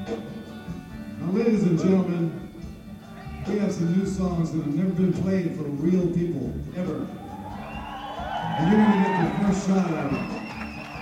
Now, ladies and gentlemen, we have some new songs that have never been played for real people, ever. And you're going to get the first shot at it.